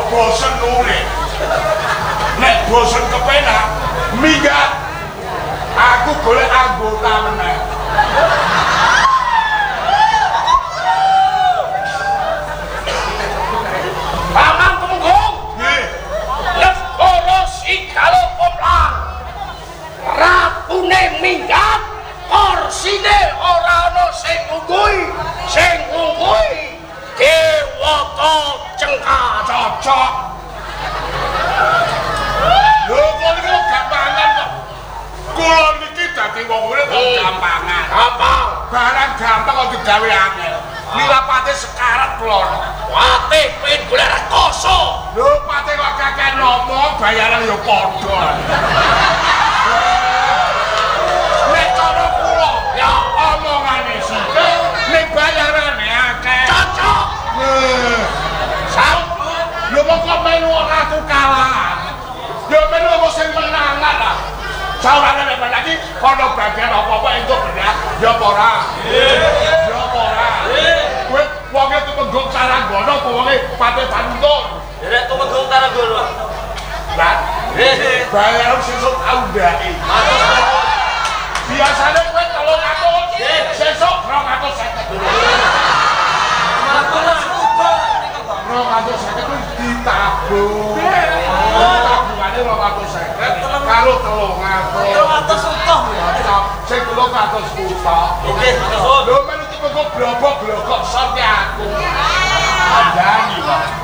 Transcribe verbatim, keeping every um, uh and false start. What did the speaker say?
bosen nulis. Nek bosen kepenak, minggat. Aku golek anggota meneh. Paman Tumenggung. Nggih. Negara Sigala Komplang. Rapune minggat, korsine ora ana sing ngungguhi, sing ngungguhi Dewata Cengkar cocok. Lho kok iki gampangan kok. Kula niki dadi wong urip kok gampangan. Gampang. Barang gampang kok digawe angel. Nilapate sekarat kula. Pate pengen golek rekoso. Lho pate kok kakek nomo bayaran ya padha. Nek cara kula ya omongane sithik, nek bayarane akeh. Cocok. Heh. Sampun. Lho kok melu ora tukaran. Lho melu kok sing menangan lah. Saurane nek lagi ana bagian apa-apa entuk benak ya apa ora? Nggih. Ya apa ora? Nggih. Kowe wonge Tumenggung Taranggono apa wonge Pate Panuntun? Nek Tumenggung Taranggono. Lah, nggih. Bayar sesuk tau ndaki. Biasane kowe telung atus, sesuk rong atus seket. Matur suwun rong atus seket kuwi ditabung. Tabungane rong atus seket karo telung atus. telung atus utuh ya. Sing telung atus utuh. Nggih, matur. Lho melu Tumenggung blobok-blogok sok aku. Andani kok.